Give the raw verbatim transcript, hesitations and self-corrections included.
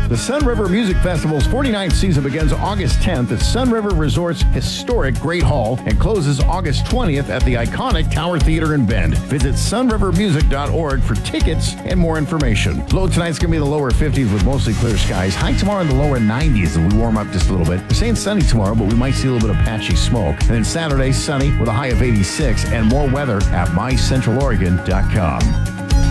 The Sun River Music Festival's forty-ninth season begins August tenth at Sun River Resort's historic Great Hall and closes August twentieth at the iconic Tower Theater in Bend. Visit sun river music dot org for tickets and more information. Low tonight's going to be in the lower fifties with mostly clear skies. High tomorrow in the lower nineties as we warm up just a little bit. We're saying sunny tomorrow, but we might see a little bit of patchy smoke. And then Saturday, sunny with a high of eighty-six and more weather at my central oregon dot com.